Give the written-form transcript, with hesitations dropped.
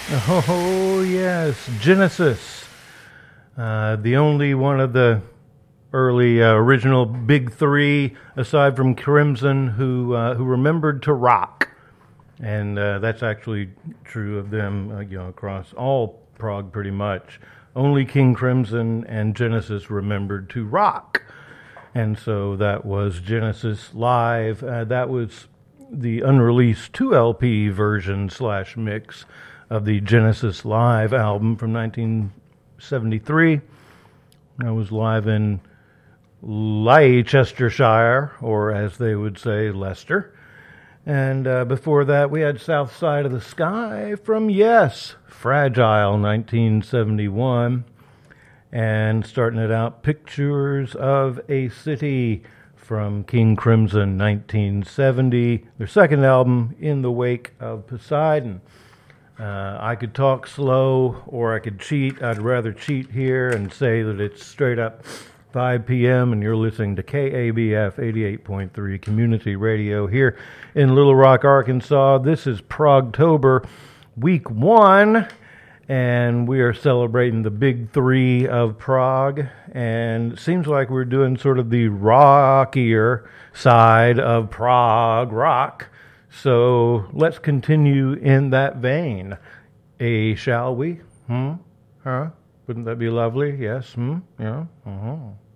Oh, yes, Genesis. The only one of the early original big three, aside from Crimson, who remembered to rock. And that's actually true of them, across all prog pretty much. Only King Crimson and Genesis remembered to rock. And so that was Genesis Live. That was the unreleased 2 LP version / mix of the Genesis Live album from 1973. I was live in Leicestershire, or as they would say, Leicester. And before that, we had South Side of the Sky from Yes, Fragile, 1971. And starting it out, Pictures of a City from King Crimson, 1970. Their second album, In the Wake of Poseidon. I could talk slow or I could cheat. I'd rather cheat here and say that it's straight up 5 p.m. and you're listening to KABF 88.3 Community Radio here in Little Rock, Arkansas. This is Progtober, week 1, and we are celebrating the big 3 of prog. And it seems like we're doing sort of the rockier side of prog rock. So let's continue in that vein. Shall we? Huh? Wouldn't that be lovely? Yes? Yeah?